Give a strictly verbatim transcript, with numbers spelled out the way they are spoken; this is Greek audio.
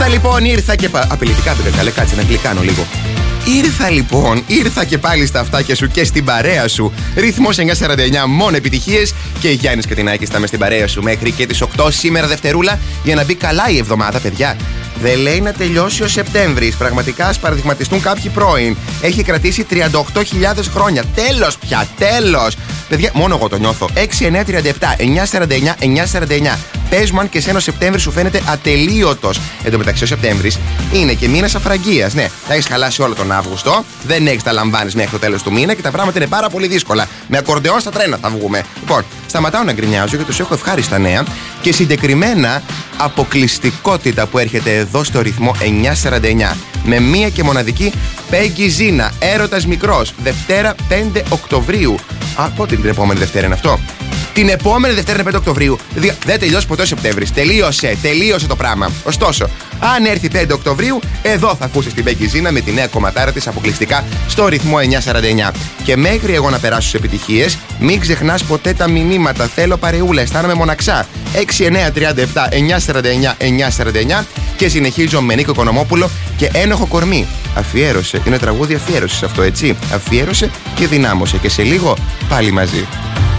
λοιπόν, ήρθα και πάλι. Απειλητικά δεν καλέ, κάτσε να γλυκάνω λίγο. Ήρθα λοιπόν, ήρθα και πάλι στα αυτάκια σου και στην παρέα σου. Ρυθμός εννιακόσια σαράντα εννιά, μόνο επιτυχίες. Και Γιάννης Κατινάκης θα είμαι στην παρέα σου μέχρι και τις οκτώ σήμερα Δευτερούλα για να μπει καλά η εβδομάδα, παιδιά. Δεν λέει να τελειώσει ο Σεπτέμβρης. Πραγματικά ας παραδειγματιστούν κάποιοι πρώην. Έχει κρατήσει τριάντα οκτώ χιλιάδες χρόνια. Τέλος πια, τέλος. Παιδιά, μόνο εγώ το νιώθω. έξι εννιά τριάντα επτά εννιακόσια σαράντα εννιά εννιακόσια σαράντα εννιά. Πες μου αν και εσένα ο Σεπτέμβρης σου φαίνεται ατελείωτος. Εν τω μεταξύ, ο Σεπτέμβρης είναι και μήνας αφραγγείας. Ναι, θα έχεις χαλάσει όλο τον Αύγουστο. Δεν έχεις τα λαμβάνεις μέχρι το τέλος του μήνα και τα πράγματα είναι πάρα πολύ δύσκολα. Με ακορντεόν στα τρένα θα βγούμε. Λοιπόν, σταματάω να γκρινιάζω γιατί τους έχω ευχάριστα νέα και συγκεκριμένα αποκλειστικότητα που έρχεται εδώ στο ρυθμό εννιακόσια σαράντα εννιά. Με μία και μοναδική Πέγγι Ζίνα, έρωτας μικρός, Δευτέρα πέντε Οκτωβρίου. Α, πότε την επόμενη Δευτέρα είναι αυτό? Την επόμενη Δευτέρα είναι πέντε Οκτωβρίου. Δηλαδή δεν τελειώσει ποτέ ο Σεπτέμβρης. Τελείωσε, τελείωσε το πράγμα. Ωστόσο, αν έρθει πέντε Οκτωβρίου, εδώ θα ακούσεις την Πέγγι Ζίνα με τη νέα κομματάρα της αποκλειστικά στο ρυθμό εννιακόσια σαράντα εννιά. Και μέχρι εγώ να περάσω στις επιτυχίες, μην ξεχνάς ποτέ τα μηνύματα. Θέλω παρεούλα, αισθάνομαι μοναξά. έξι εννιά τριάντα επτά εννιακόσια σαράντα εννιά εννιακόσια σαράντα εννιά και συνεχίζω με Νίκο Οικονομόπουλο και Ένοχο Κορμί. Αφιέρωσε, είναι τραγούδι αφιέρωσης αυτό, έτσι. Αφιέρωσε και δυνάμωσε. Και σε λίγο πάλι μαζί.